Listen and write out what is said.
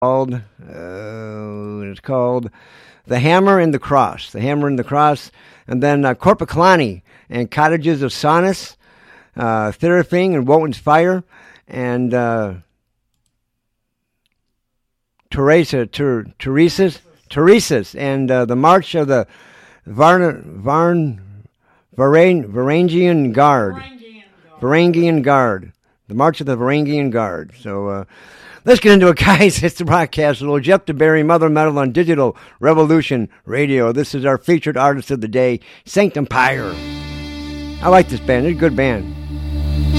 It's called The Hammer and the Cross. The Hammer and the Cross. And then Corpaclani and Cottages of Sonus, Therafing and Wotan's Fire, and Teresa's, and the March of the Varangian Guard. Varangian Guard. The March of the Varangian Guard. So let's get into it, guys. It's the broadcast. Little Jeff DeBerry, Mother Metal on Digital Revolution Radio. This is our featured artist of the day, Sanctum Pyre. I like this band. They're a good band.